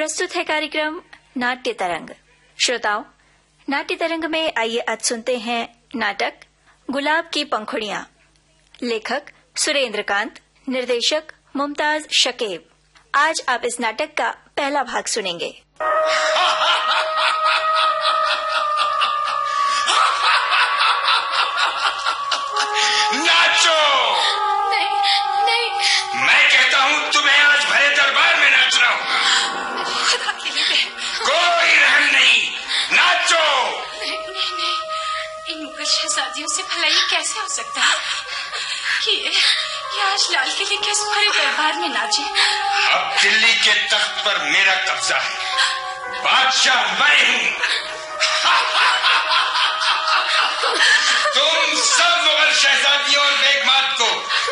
प्रस्तुत है कार्यक्रम नाट्य तरंग। श्रोताओं, नाट्य तरंग में आइए आज सुनते हैं नाटक गुलाब की पंखुड़ियां। लेखक सुरेंद्रकांत, निर्देशक मुमताज शकीब। आज आप इस नाटक का पहला भाग सुनेंगे। नाचो! नहीं। मैं कहता हूँ तुम्हें आज भरे दरबार में नाचना होगा। खुदा के लिए कोई रहम नहीं, नाचो! नहीं। इन मुगल शहजादियों से भलाई कैसे हो सकता है कि ये आज लाल किले के इस भरे दरबार में नाचे। अब दिल्ली के तख्त पर मेरा कब्जा है, बादशाह मैं हूँ। तुम सब मुगल शहजादियों और बेगमात